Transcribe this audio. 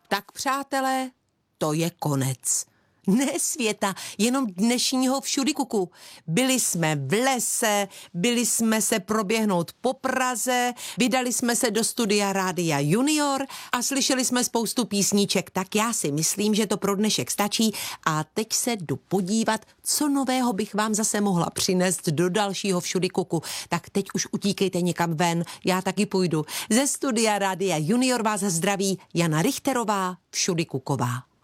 Tak přátelé, to je konec. Ne světa, jenom dnešního všudykuku. Byli jsme v lese, byli jsme se proběhnout po Praze, vydali jsme se do studia Rádia Junior a slyšeli jsme spoustu písníček, tak já si myslím, že to pro dnešek stačí a teď se jdu podívat, co nového bych vám zase mohla přinést do dalšího všudykuku. Tak teď už utíkejte někam ven, já taky půjdu. Ze studia Rádia Junior vás zdraví Jana Richterová, všudykuková.